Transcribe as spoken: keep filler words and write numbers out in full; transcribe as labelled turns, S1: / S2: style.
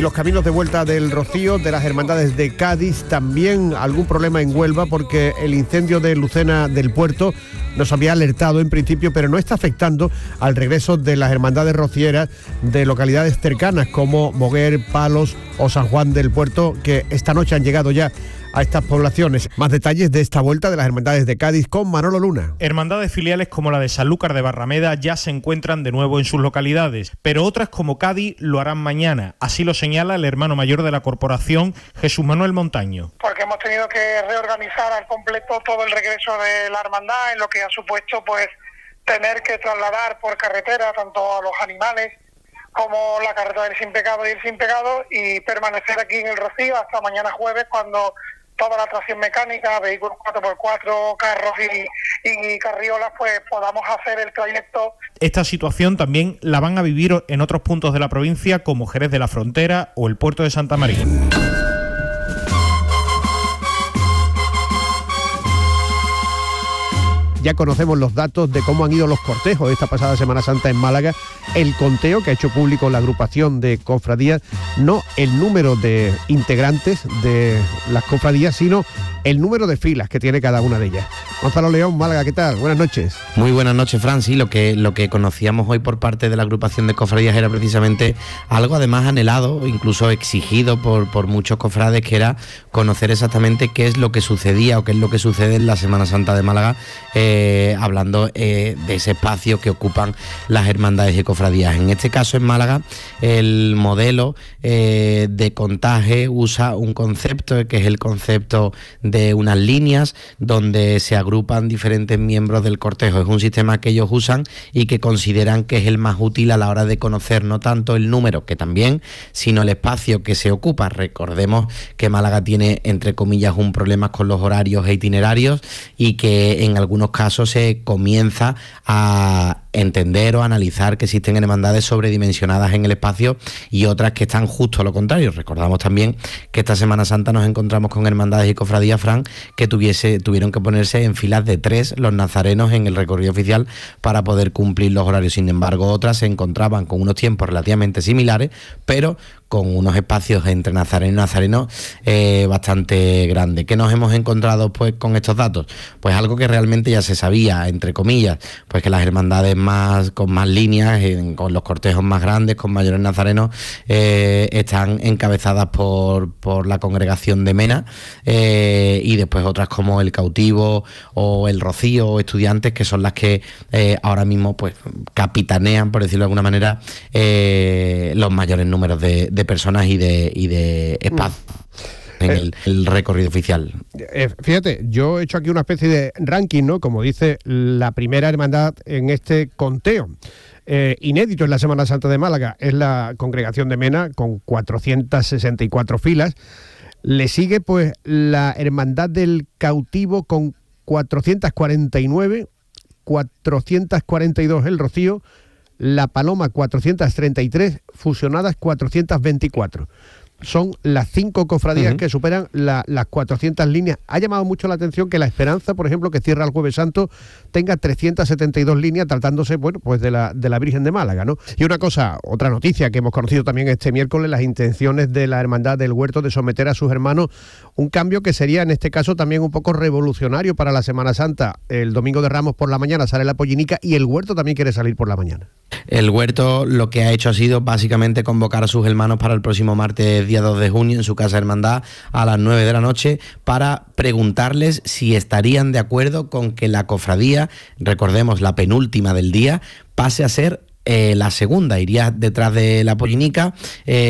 S1: los caminos de vuelta del Rocío, de las hermandades de Cádiz, también algún problema en Huelva, porque el incendio de Lucena del Puerto nos había alertado en principio, pero no está afectando al regreso de las hermandades rocieras de localidades cercanas como Moguer, Palos o San Juan del Puerto, que esta noche han llegado ya a estas poblaciones. Más detalles de esta vuelta de las hermandades de Cádiz con Manolo Luna.
S2: Hermandades filiales como la de Sanlúcar de Barrameda ya se encuentran de nuevo en sus localidades, pero otras como Cádiz lo harán mañana. Así lo señala el hermano mayor de la corporación, Jesús Manuel Montaño.
S3: Porque hemos tenido que reorganizar al completo todo el regreso de la hermandad, en lo que ha supuesto pues tener que trasladar por carretera tanto a los animales como la carretera del Sin Pecado y el Sin Pecado, y permanecer aquí en el Rocío hasta mañana jueves, cuando toda la tracción mecánica, vehículos cuatro por cuatro, carros y, y carriolas, pues podamos hacer el trayecto.
S2: Esta situación también la van a vivir en otros puntos de la provincia, como Jerez de la Frontera o el puerto de Santa María.
S1: Ya conocemos los datos de cómo han ido los cortejos esta pasada Semana Santa en Málaga, el conteo que ha hecho público la agrupación de cofradías, no el número de integrantes de las cofradías, sino el número de filas que tiene cada una de ellas. Gonzalo León, Málaga, ¿qué tal? Buenas noches.
S4: Muy buenas noches, Fran. Sí, lo que, lo que conocíamos hoy por parte de la agrupación de cofradías era precisamente algo además anhelado, incluso exigido por, por muchos cofrades, que era conocer exactamente qué es lo que sucedía o qué es lo que sucede en la Semana Santa de Málaga, eh, hablando eh, de ese espacio que ocupan las hermandades y cofradías. En este caso, en Málaga, el modelo eh, de contaje usa un concepto que es el concepto de unas líneas donde se agrupan diferentes miembros del cortejo. Es un sistema que ellos usan y que consideran que es el más útil a la hora de conocer no tanto el número, que también, sino el espacio que se ocupa. Recordemos que Málaga tiene, entre comillas, un problema con los horarios e itinerarios, y que en algunos casos se comienza a entender o analizar que existen hermandades sobredimensionadas en el espacio y otras que están justo a lo contrario. Recordamos también que esta Semana Santa nos encontramos con hermandades y cofradías, Fran, que tuviese, tuvieron que ponerse en filas de tres los nazarenos en el recorrido oficial para poder cumplir los horarios. Sin embargo, otras se encontraban con unos tiempos relativamente similares, pero con unos espacios entre nazareno y nazareno eh, bastante grandes. ¿Qué nos hemos encontrado pues con estos datos? Pues algo que realmente ya se sabía, entre comillas, pues que las hermandades más con más líneas, en, con los cortejos más grandes, con mayores nazarenos, eh, están encabezadas por, por la congregación de Mena, eh, y después otras como el Cautivo o el Rocío o Estudiantes, que son las que eh, ahora mismo pues capitanean, por decirlo de alguna manera, eh, los mayores números de, de personas y de, y de espacio en eh, el, el recorrido oficial.
S1: Eh, fíjate, yo he hecho aquí una especie de ranking, ¿no? Como dice la primera hermandad en este conteo. Eh, inédito en la Semana Santa de Málaga es la Congregación de Mena, con cuatrocientas sesenta y cuatro filas. Le sigue pues la Hermandad del Cautivo con cuatrocientas cuarenta y nueve, cuatrocientas cuarenta y dos el Rocío, la Paloma cuatrocientas treinta y tres, fusionadas cuatrocientas veinticuatro. Son las cinco cofradías uh-huh. que superan la, las cuatrocientas líneas. Ha llamado mucho la atención que la Esperanza, por ejemplo, que cierra el Jueves Santo, tenga trescientas setenta y dos líneas, tratándose, bueno, pues de la, de la Virgen de Málaga, ¿no? Y una cosa, otra noticia que hemos conocido también este miércoles, las intenciones de la Hermandad del Huerto de someter a sus hermanos un cambio que sería, en este caso, también un poco revolucionario para la Semana Santa. El Domingo de Ramos por la mañana sale la pollinica y el Huerto también quiere salir por la mañana.
S4: El Huerto lo que ha hecho ha sido básicamente convocar a sus hermanos para el próximo martes, día dos de junio, en su casa hermandad a las nueve de la noche, para preguntarles si estarían de acuerdo con que la cofradía, recordemos la penúltima del día, pase a ser eh, la segunda. Iría detrás de la pollinica. Eh,